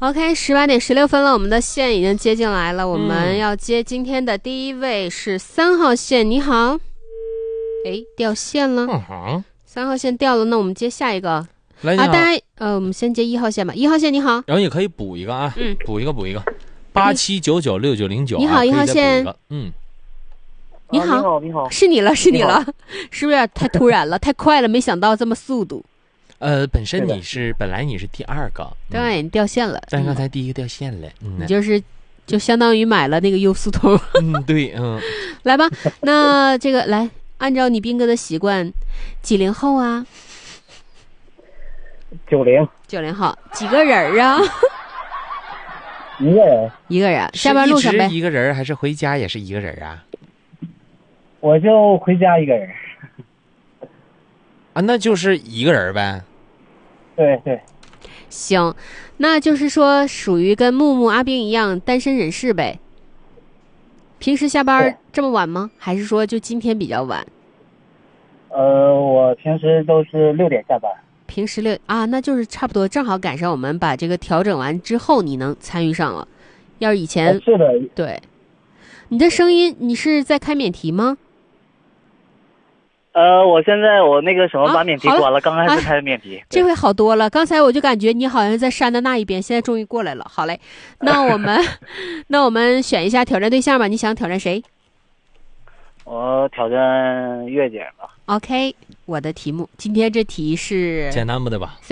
OK，18:16了，我们的线已经接进来了，我们要接今天的第一位是3号线，你好。哎，掉线了。3号线掉了，那我们接下一个。 来， 大家我们先接1号线吧。1号线你好。 然后也可以补一个啊，补一个87996909。 你好，1号线。你好， 你好， 是你了，是不是太突然了，太快了，没想到这么速度。 本来你是第二个， 对，你掉线了， 但刚才第一个掉线了， 你就相当于买了那个优速通。 对， 来吧，那这个来按照你斌哥的习惯，几零后啊？90后，几个人啊？ 一个人， 下班路上呗。 一个人还是回家也是一个人啊？ 我就回家一个人。 啊，那就是一个人呗。 对， 行，那就是说属于跟木木、阿斌一样单身人士呗。平时下班这么晚吗？还是说就今天比较晚？ 我平时都是6点下班。 平时那就是差不多，正好赶上我们把这个调整完之后，你能参与上了。要是以前， 是的， 对。你的声音，你是在开免提吗？ 我现在那个什么把免提关了，刚开始开的免提。 这回好多了，刚才我就感觉你好像在山的那一边，现在终于过来了。好嘞，那我们选一下挑战对象吧，你想挑战谁？ 我挑战月姐吧。 OK， 我的题目，今天这题是简单不的吧？